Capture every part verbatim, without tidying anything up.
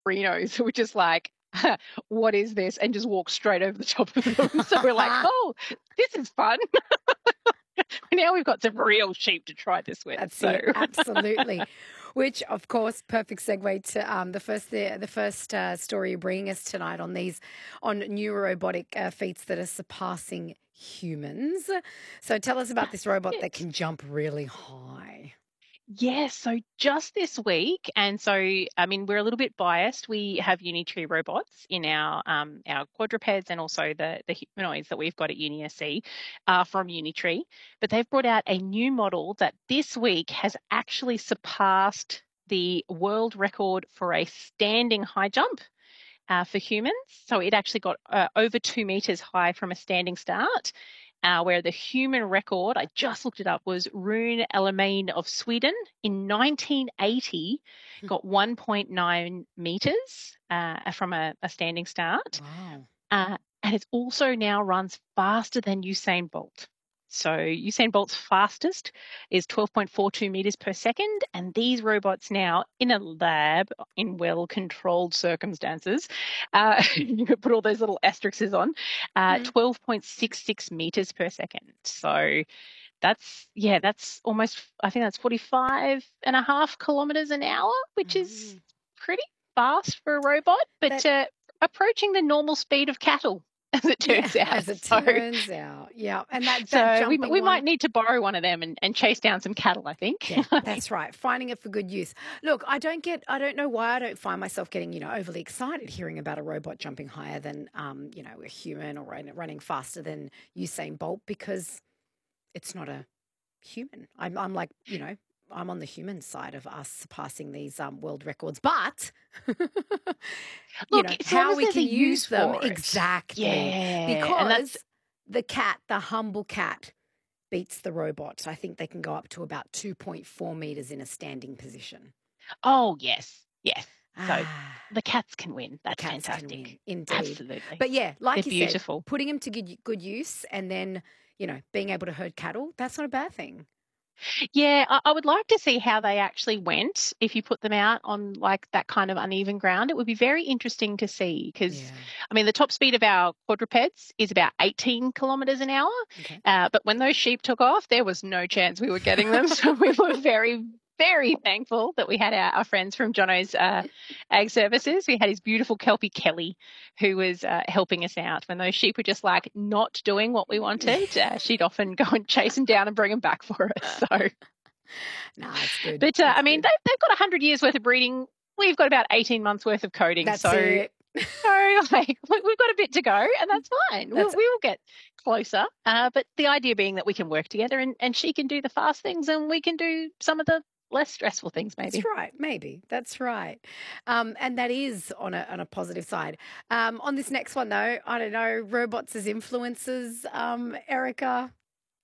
Rhinos who were just like, "What is this?" and just walked straight over the top of them. So we're like, "Oh, this is fun." Now we've got some real sheep to try this with. That's So it, absolutely. Which, of course, perfect segue to um, the first the, the first uh, story you're bringing us tonight on these on new robotic uh, feats that are surpassing humans. So tell us about this robot that yes. can jump really high. Yes, so just this week, and so I mean we're a little bit biased. We have Unitree robots in our um, our quadrupeds and also the the humanoids that we've got at UniSC uh, from Unitree. But they've brought out a new model that this week has actually surpassed the world record for a standing high jump uh, for humans. So it actually got uh, over two meters high from a standing start. Uh, where the human record, I just looked it up, was Rune Elamine of Sweden in nineteen eighty, got one point nine meters uh, from a, a standing start. Wow. Uh, and it also now runs faster than Usain Bolt. So Usain Bolt's fastest is twelve point four two meters per second, and these robots now in a lab in well-controlled circumstances, uh, you could put all those little asterisks on, uh, Mm. twelve point six six meters per second. So that's, yeah, that's almost, I think that's forty-five and a half kilometers an hour, which is Mm. pretty fast for a robot, but That uh, approaching the normal speed of cattle, as it Yeah, turns out. as it So, turns out. Yeah. And that that so we jumping we might one. need to borrow one of them and, and chase down some cattle, I think. Yeah, that's right. Finding it for good use. Look, I don't get, I don't know why I don't find myself getting, you know, overly excited hearing about a robot jumping higher than, um, you know, a human or run- running faster than Usain Bolt because it's not a human. I'm, I'm like, you know, I'm on the human side of us surpassing these um, world records, but you Look, know as long how as we there's a can use use them for it. exactly Yeah, and that's because the cat, the humble cat, beats the robot. I think they can go up to about two point four meters in a standing position. oh yes, yes. So Ah, the cats can win. the That's cats can win, fantastic. indeed. Absolutely, But yeah, they're like you said, beautiful. putting them to good, good use and then, you know, being able to herd cattle, that's not a bad thing. Yeah, I, I would like to see how they actually went if you put them out on like that kind of uneven ground. It would be very interesting to see because, Yeah. I mean, the top speed of our quadrupeds is about eighteen kilometers an hour. Okay. Uh, but when those sheep took off, there was no chance we were getting them. So we were very, very thankful that we had our, our friends from Jono's uh, Ag Services. We had his beautiful Kelpie Kelly who was uh, helping us out. When those sheep were just like not doing what we wanted, uh, she'd often go and chase them down and bring them back for us. So, Nah, it's good. but uh, It's I mean, good. they've, they've got one hundred years worth of breeding. We've got about eighteen months worth of coding. That's So, it. so like we- we've got a bit to go, and that's fine. We'll, That's we will get closer. Uh, but the idea being that we can work together, and, and she can do the fast things, and we can do some of the less stressful things, That's maybe. right. Maybe that's right, um, and that is on a on a positive side. Um, on this next one, though, I don't know robots as influencers. Um, Erica.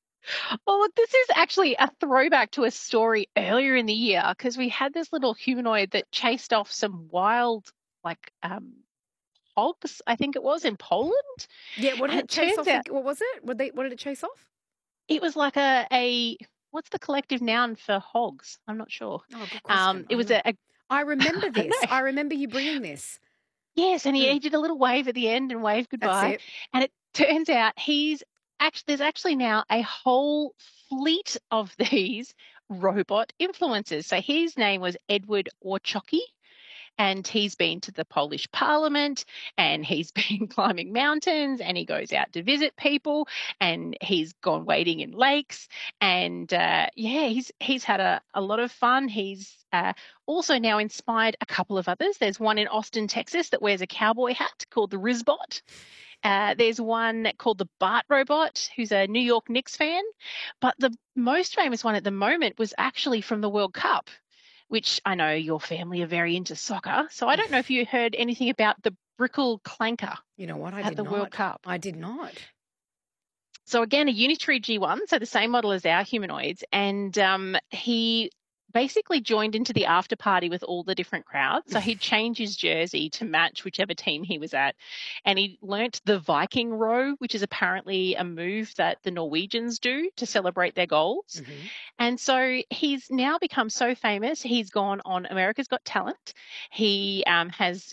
Well, look, this is actually a throwback to a story earlier in the year because we had this little humanoid that chased off some wild, like, um, hogs, I think it was, in Poland. Yeah, what did And it it chase turns off? out ag- What was it? What they? What did it chase off? it was like a, a what's the collective noun for hogs? I'm not sure. Oh, good question. Um, I it don't was know. a, a I remember I don't this. know. I remember you bringing this. Yes, and he, Mm, he did a little wave at the end and waved that's goodbye. it. And it turns out he's actually there's actually now a whole fleet of these robot influencers. So his name was Edward Orchocki. And he's been to the Polish Parliament and he's been climbing mountains and he goes out to visit people and he's gone wading in lakes. And uh, yeah, he's he's had a, a lot of fun. He's uh, also now inspired a couple of others. There's one in Austin, Texas that wears a cowboy hat called the Rizbot. Uh, there's one called the Bart Robot, who's a New York Knicks fan. But the most famous one at the moment was actually from the World Cup, which I know your family are very into soccer. So I don't know if you heard anything about the Brickle Clanker You know what? I at did the World not. Cup. I did not. So again, a Unitree G one, so the same model as our humanoids, and um, he basically joined into the after party with all the different crowds. So he'd change his jersey to match whichever team he was at, and he learnt the Viking row, which is apparently a move that the Norwegians do to celebrate their goals. hmm And so he's now become so famous. He's gone on America's Got Talent. He um, has